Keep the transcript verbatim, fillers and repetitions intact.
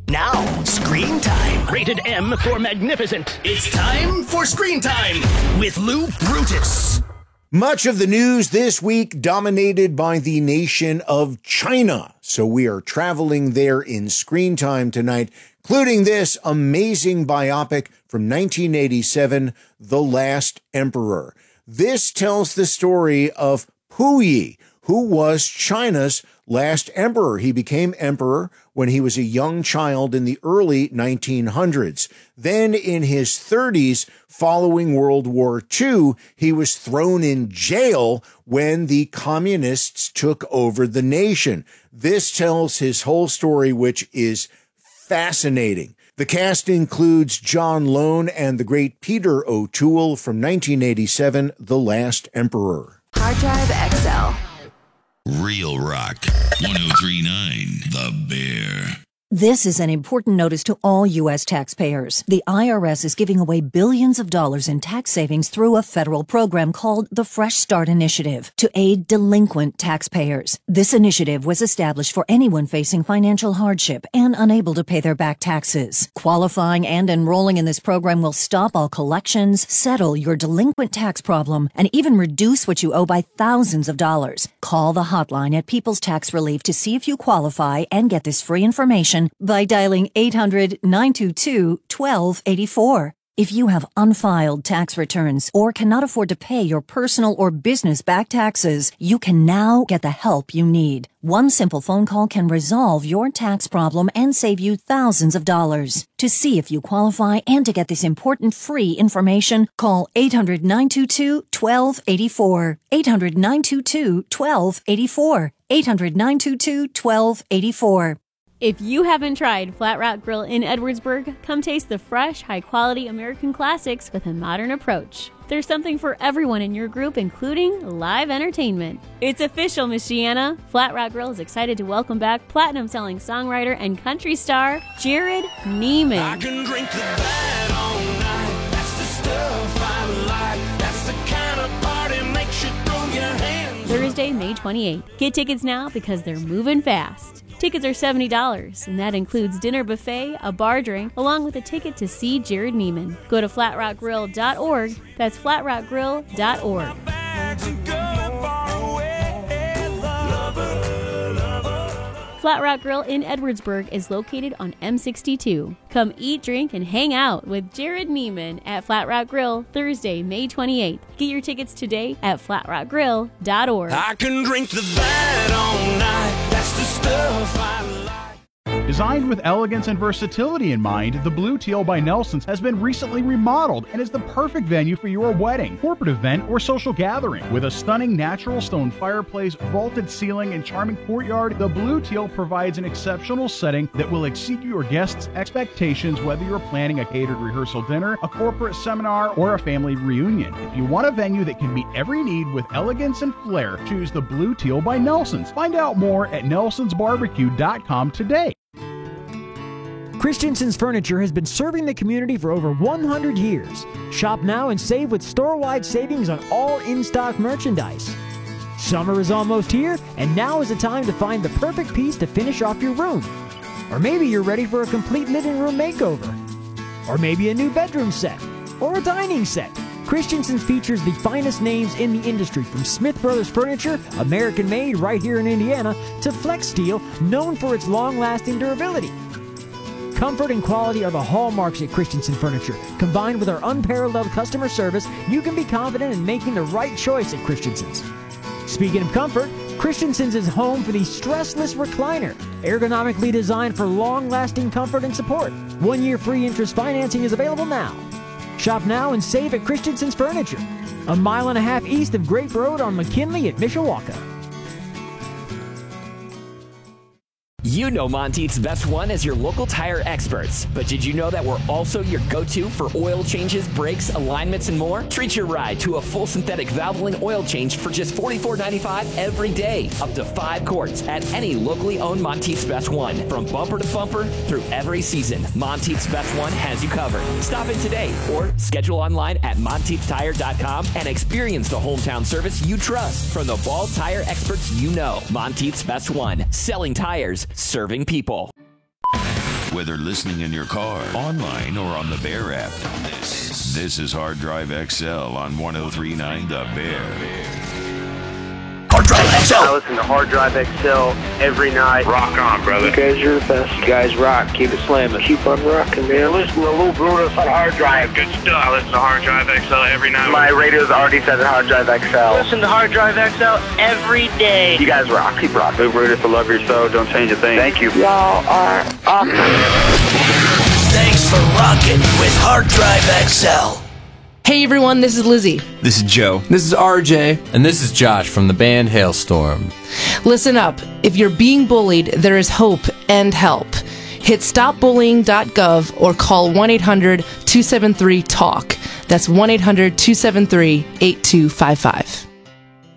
Now, Screen Time. Rated M for magnificent. It's time for Screen Time with Lou Brutus. Much of the news this week dominated by the nation of China. So we are traveling there in Screen Time tonight, including this amazing biopic from nineteen eighty-seven, The Last Emperor. This tells the story of Puyi, who was China's last emperor. He became emperor when he was a young child in the early nineteen hundreds. Then in his thirties, following World War Two, he was thrown in jail when the communists took over the nation. This tells his whole story, which is fascinating. The cast includes John Lone and the great Peter O'Toole from nineteen eighty-seven, The Last Emperor. Hard Drive X L. Real Rock one oh three point nine The Bear. This is an important notice to all U S taxpayers. The I R S is giving away billions of dollars in tax savings through a federal program called the Fresh Start Initiative to aid delinquent taxpayers. This initiative was established for anyone facing financial hardship and unable to pay their back taxes. Qualifying and enrolling in this program will stop all collections, settle your delinquent tax problem, and even reduce what you owe by thousands of dollars. Call the hotline at People's Tax Relief to see if you qualify and get this free information by dialing eight hundred, nine two two, one two eight four. If you have unfiled tax returns or cannot afford to pay your personal or business back taxes, you can now get the help you need. One simple phone call can resolve your tax problem and save you thousands of dollars. To see if you qualify and to get this important free information, call eight hundred, nine two two, one two eight four. eight hundred, nine two two, one two eight four. eight hundred, nine two two, one two eight four. If you haven't tried Flat Rock Grill in Edwardsburg, come taste the fresh, high-quality American classics with a modern approach. There's something for everyone in your group, including live entertainment. It's official, Miss Gianna. Flat Rock Grill is excited to welcome back platinum-selling songwriter and country star Jared Neiman. I can drink to that all night. That's the stuff I like. That's the kind of party makes you throw your hands. Thursday, May twenty-eighth. Get tickets now because they're moving fast. Tickets are seventy dollars, and that includes dinner buffet, a bar drink, along with a ticket to see Jared Neiman. Go to flat rock grill dot org. That's flat rock grill dot org. Flat Rock Grill in Edwardsburg is located on M sixty-two. Come eat, drink, and hang out with Jared Neiman at Flat Rock Grill Thursday, May twenty-eighth. Get your tickets today at flat rock grill dot org. I can drink to that all night. That's the stuff I like. Designed with elegance and versatility in mind, the Blue Teal by Nelson's has been recently remodeled and is the perfect venue for your wedding, corporate event, or social gathering. With a stunning natural stone fireplace, vaulted ceiling, and charming courtyard, the Blue Teal provides an exceptional setting that will exceed your guests' expectations, whether you're planning a catered rehearsal dinner, a corporate seminar, or a family reunion. If you want a venue that can meet every need with elegance and flair, choose the Blue Teal by Nelson's. Find out more at nelsons barbecue dot com today. Christensen's Furniture has been serving the community for over one hundred years. Shop now and save with store-wide savings on all in-stock merchandise. Summer is almost here, and now is the time to find the perfect piece to finish off your room. Or maybe you're ready for a complete living room makeover. Or maybe a new bedroom set. Or a dining set. Christensen's features the finest names in the industry, from Smith Brothers Furniture, American-made right here in Indiana, to Flex Steel, known for its long-lasting durability. Comfort and quality are the hallmarks at Christensen Furniture. Combined with our unparalleled customer service, you can be confident in making the right choice at Christensen's. Speaking of comfort, Christensen's is home for the stressless recliner, ergonomically designed for long-lasting comfort and support. One-year free interest financing is available now. Shop now and save at Christensen's Furniture, a mile and a half east of Grape Road on McKinley at Mishawaka. You know Monteith's Best One as your local tire experts, but did you know that we're also your go-to for oil changes, brakes, alignments, and more? Treat your ride to a full synthetic Valvoline oil change for just forty-four ninety-five every day, up to five quarts at any locally owned Monteith's Best One. From bumper to bumper through every season, Monteith's Best One has you covered. Stop in today or schedule online at monteith tire dot com and experience the hometown service you trust from the bald tire experts you know. Monteith's Best One, selling tires, serving people. Whether listening in your car, online, or on the Bear app, this, this is Hard Drive X L on one oh three point nine The Bear. Hard Drive X L. I listen to Hard Drive X L every night. Rock on, brother. You guys are the best. You guys rock. Keep it slamming. Keep on rocking, man. Listen to Lou Brutus on Hard Drive. Good stuff. I listen to Hard Drive X L every night. My radio's already set to Hard Drive X L. Listen to Hard Drive X L every day. You guys rock. Keep rocking. Lou Brutus, I love your show. Don't change a thing. Thank you. Y'all are awesome. Thanks for rocking with Hard Drive X L. Hey everyone, this is Lizzie. This is Joe. This is R J. And this is Josh from the band Hailstorm. Listen up. If you're being bullied, there is hope and help. Hit stop bullying dot gov or call one eight hundred two seven three talk. That's one eight hundred two seven three eight two five five.